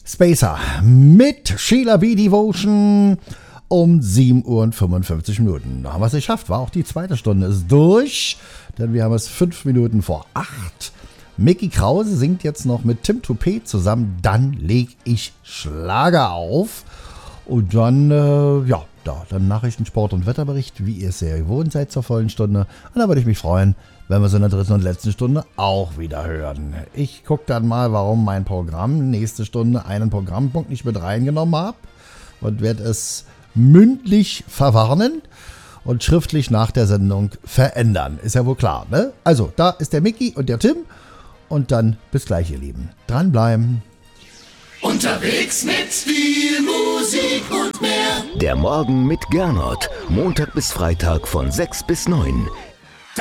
Spacer mit Sheila B. Devotion um 7:55 Uhr. Da haben wir es geschafft, war auch die zweite Stunde ist durch, denn wir haben es 5 Minuten vor 8. Micky Krause singt jetzt noch mit Tim Toupet zusammen, dann leg ich Schlager auf und dann, dann Nachrichten, Sport und Wetterbericht, wie ihr es sehr gewohnt seid zur vollen Stunde. Und da würde ich mich freuen, wenn wir es in der dritten und letzten Stunde auch wieder hören. Ich gucke dann mal, warum mein Programm nächste Stunde einen Programmpunkt nicht mit reingenommen habe und werde es mündlich verwarnen und schriftlich nach der Sendung verändern. Ist ja wohl klar, ne? Also, da ist der Micky und der Tim und dann bis gleich, ihr Lieben. Dranbleiben. Unterwegs mit viel Musik und mehr. Der Morgen mit Gernot. Montag bis Freitag von 6 bis 9.